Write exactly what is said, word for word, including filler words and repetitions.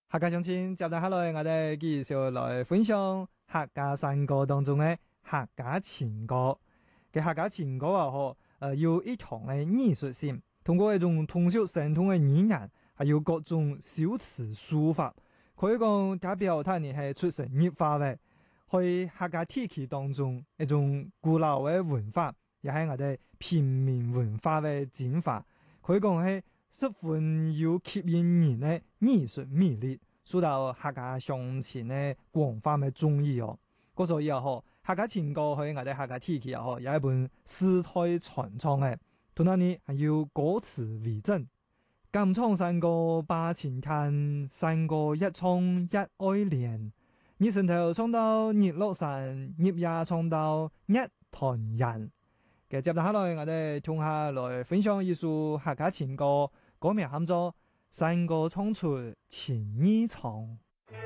客家鄉親，接落下來，我哋繼續來分享客家山歌當中嘅客家情歌。嘅客家情歌啊，嗬，誒，有一堂嘅藝術性，通過一種通俗生動嘅語言，還有各種修辭書法，可以講代表佢哋係出神入化嘅，喺客家地區當中一種古老嘅文化，也係我哋平民文化嘅精華，可以講係十分有吸引人嘅藝術魅力，受到客家鄉親嘅廣泛嘅中意哦。嗰所以又好，客家情歌喺我哋客家地區又好，有一本世代傳唱嘅，同埋呢還有歌詞為證。敢唱山歌把情牽，山歌一唱一愛戀。日上頭唱到日落山，日夜唱到一團人。嘅接落下來，我哋同下來分享一首客家情歌，歌名喊做《山歌唱出情意長》。